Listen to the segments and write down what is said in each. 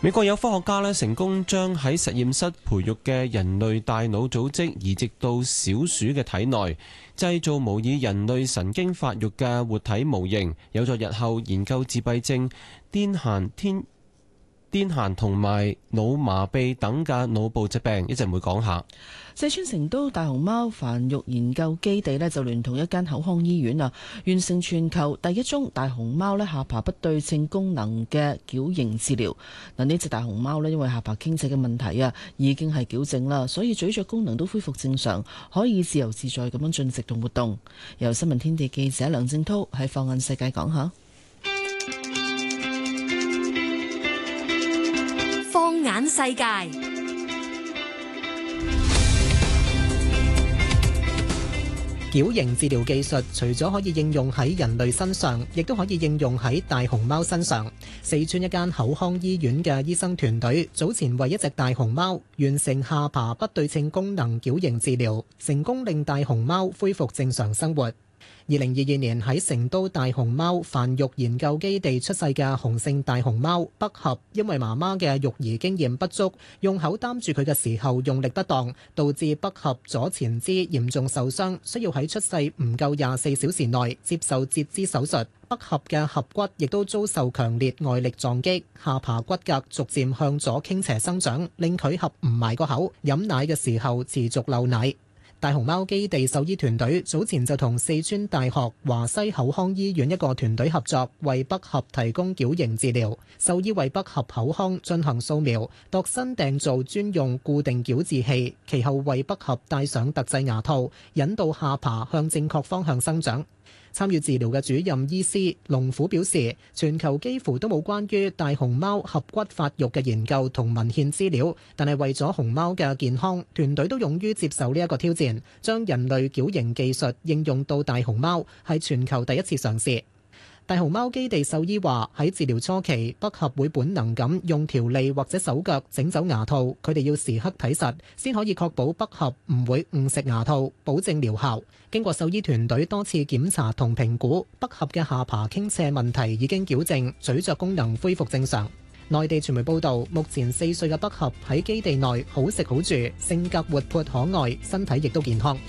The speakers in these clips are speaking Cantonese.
美國有科學家成功將喺實驗室培育嘅人類大腦組織移植到小鼠嘅體內，製造模擬人類神經發育嘅活體模型，有助日後研究自閉症、癲癇同埋腦麻痹等嘅腦部疾病，一陣會講下。 四川成都大熊貓繁育研究基地就聯同一間口腔醫院完成全球第一宗大熊貓下巴不對稱功能嘅矯形治療。呢隻大熊貓因為下巴傾斜嘅問題已經係矯正啦，所以咀嚼功能都恢復正常，可以自由自在咁樣進食同活動。由新聞天地記者梁正濤喺放眼世界講下。 放眼世界。 矯形治療技術除咗可以應用喺人類身上，亦都可以應用喺大熊貓身上。四川一間口腔醫院嘅醫生團隊早前為一隻大熊貓完成下巴不對稱功能矯形治療，成功令大熊貓恢復正常生活。2022年喺成都大熊貓繁育研究基地出世嘅雄性大熊貓北合，因為媽媽嘅育兒經驗不足，用口擔住佢嘅時候用力不當，導致北合左前肢嚴重受傷，需要喺出世唔夠24小時內接受截肢手術。北合嘅合骨亦都遭受強烈外力撞擊，下巴骨骼逐漸向左傾斜生長，令佢合唔埋個口，飲奶嘅時候持續漏奶。大熊貓基地獸醫團隊早前就同四川大學華西口腔醫院一個團隊合作，為北合提供矯形治療。獸醫為北合口腔進行掃描，度身訂造專用固定矯治器，其後為北合戴上特製牙套，引導下巴向正確方向生長。參與治療嘅主任醫師龍虎表示，全球幾乎都冇關於大熊貓合骨發育嘅研究同文獻資料，但係為咗熊貓嘅健康，團隊都勇於接受呢一個挑戰，將人類矯形技術應用到大熊貓，係全球第一次嘗試。大熊貓基地獸醫話，喺治療初期，北合會本能咁用條脷或者手腳整走牙套，佢哋要時刻睇實，先可以確保北合唔會誤食牙套，保證療效。經過獸醫團隊多次檢查同評估，北合嘅下巴傾斜問題已經矯正，咀嚼功能恢復正常。內地傳媒報道，目前4歲嘅北合喺基地內好食好住，性格活潑可愛，身體亦都健康。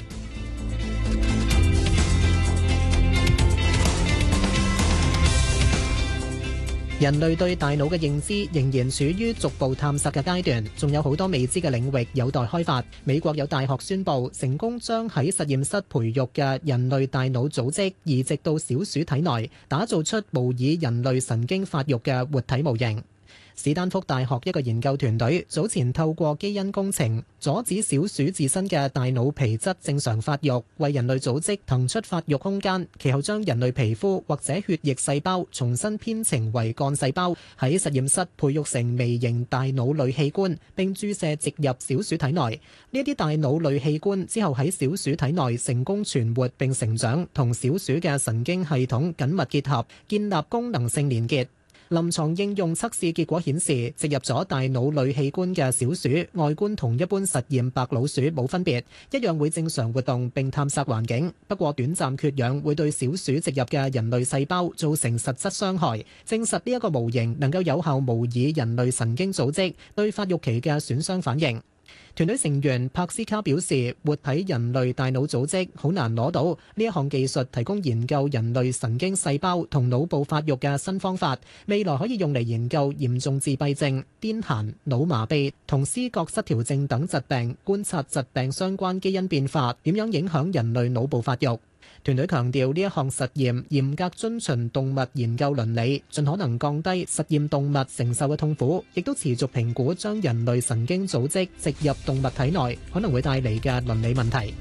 人類對大腦嘅認知仍然處於逐步探索嘅階段，仲有好多未知嘅領域有待開發。美國有大學宣布成功將喺實驗室培育嘅人類大腦組織移植到小鼠體內，打造出模擬人類神經發育嘅活體模型。史丹福大學一個研究團隊早前透過基因工程阻止小鼠自身嘅大腦皮質正常發育，為人類組織騰出發育空間，其後將人類皮膚或者血液細胞重新編程為幹細胞，喺實驗室培育成微型大腦類器官，並注射植入小鼠體內。呢啲大腦類器官之後喺小鼠體內成功存活並成長，同小鼠嘅神經系統緊密結合，建立功能性連結。臨床應用測試結果顯示，植入咗大腦類器官嘅小鼠外觀同一般實驗白老鼠冇分別，一樣會正常活動並探索環境。不過短暫缺氧會對小鼠植入嘅人類細胞造成實質傷害，證實呢一個模型能夠有效模擬人類神經組織對發育期嘅損傷反應。團隊成員帕斯卡表示，活體人類大腦組織好難攞到，呢一項技術提供研究人類神經細胞同腦部發育嘅新方法，未來可以用嚟研究嚴重自閉症、癲癇、腦麻痹同思覺失調症等疾病，觀察疾病相關基因變化點樣影響人類腦部發育。團隊強調呢一項實驗嚴格遵循動物研究倫理，盡可能降低實驗動物承受嘅痛苦，亦都持續評估將人類神經組織植入動物體內可能會帶嚟嘅倫理問題。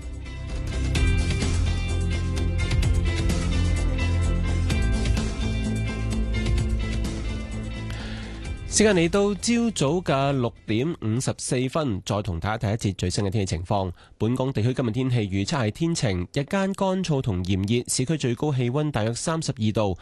時間嚟到朝早嘅6:54，再同大家睇一節最新嘅天氣情況。本港地區今日天氣預測係天晴，日間乾燥同炎熱，市區最高氣溫大約32度，